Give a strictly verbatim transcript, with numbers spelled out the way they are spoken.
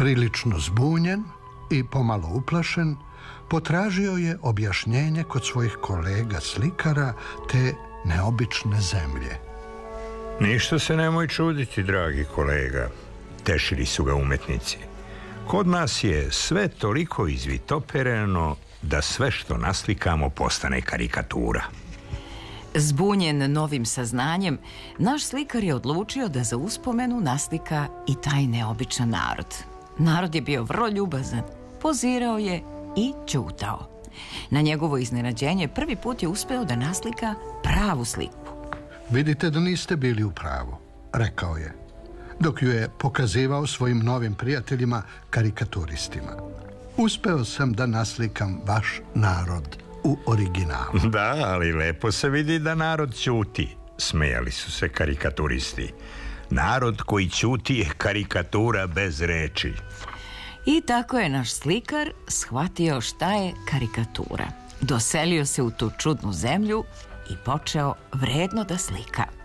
Prilično zbunjen i pomalo uplašen, potražio je objašnjenje kod svojih kolega slikara te neobične zemlje. Ništa se nemoj čuditi, dragi kolega, tešili su ga umetnici. Kod nas je sve toliko izvitopereno da sve što naslikamo postane karikatura. Zbunjen novim saznanjem, naš slikar je odlučio da za uspomenu naslika i taj neobičan narod. Narod je bio vrlo ljubazan, pozirao je i ćutao. Na njegovo iznenađenje prvi put je uspeo da naslika pravu sliku. Vidite da niste bili u pravu, rekao je, dok ju je pokazivao svojim novim prijateljima karikaturistima. Uspeo sam da naslikam vaš narod u originalu. Da, ali lepo se vidi da narod ćuti, smejali su se karikaturisti. Narod koji ćuti je karikatura bez reči. I tako je naš slikar shvatio šta je karikatura. Doselio se u tu čudnu zemlju i počeo vredno da slika.